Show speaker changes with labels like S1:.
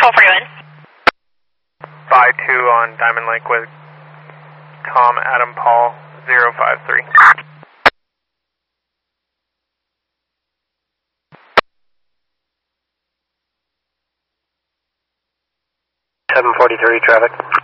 S1: for you in?
S2: By 2 on Diamond Lake with Tom Adam Paul 053.
S3: 743 traffic.